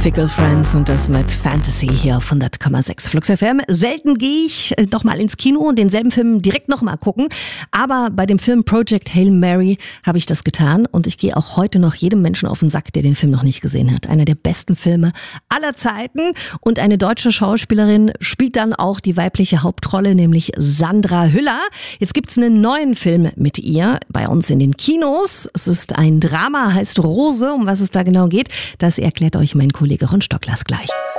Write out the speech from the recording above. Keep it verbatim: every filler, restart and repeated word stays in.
Fickle Friends und das mit Fantasy hier auf hundert Komma sechs Flux F M. Selten gehe ich nochmal ins Kino und denselben Film direkt nochmal gucken, aber bei dem Film Project Hail Mary habe ich das getan und ich gehe auch heute noch jedem Menschen auf den Sack, der den Film noch nicht gesehen hat. Einer der besten Filme aller Zeiten und eine deutsche Schauspielerin spielt dann auch die weibliche Hauptrolle, nämlich Sandra Hüller. Jetzt gibt's einen neuen Film mit ihr bei uns in den Kinos. Es ist ein Drama, heißt Rose. Um was es da genau geht, das erklärt euch mein Kollege Ron Stocklers gleich.